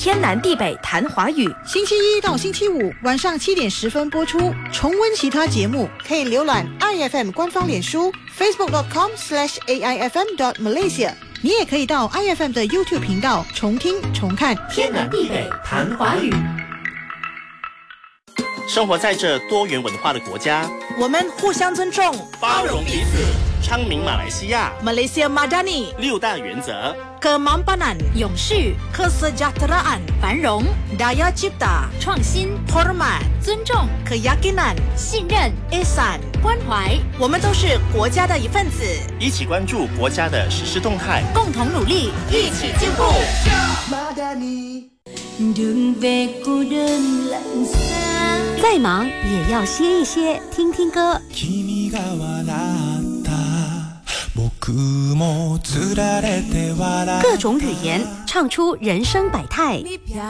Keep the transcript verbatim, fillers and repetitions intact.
天南地北谈华语， 星期一到星期五晚上七点十分播出。重温其他节目，可以浏览 I F M 官方脸书 facebook dot com slash A I F M dot Malaysia。你也可以到 I F M 的 YouTube 频道重听重看。 天南地北谈华语。 生活在这多元文化的国家， 我们互相尊重， 包容彼此，昌明马来西亚 Malaysia Madani 六大原则 ：Kemampanan 永续、 Kesejahteraan 繁荣、 Daya Cipta 创新、 Hormat 尊重、 Keyakinan 信任、 Ihsan 关怀。 我们都是国家的一份子， 一起关注国家的实施动态， 共同努力，一起进步。再忙也要歇一歇，听听歌。各种语言，唱出人生百态。